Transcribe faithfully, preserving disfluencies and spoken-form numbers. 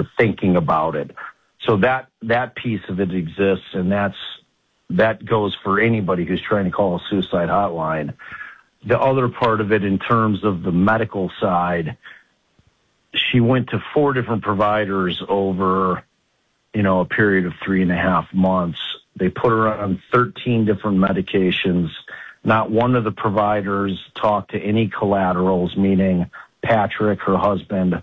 they're thinking about it. So that that piece of it exists, and that's that goes for anybody who's trying to call a suicide hotline. The other part of it, in terms of the medical side, she went to four different providers over, you know, a period of three and a half months. They put her on thirteen different medications. Not one of the providers talked to any collaterals, meaning Patrick, her husband,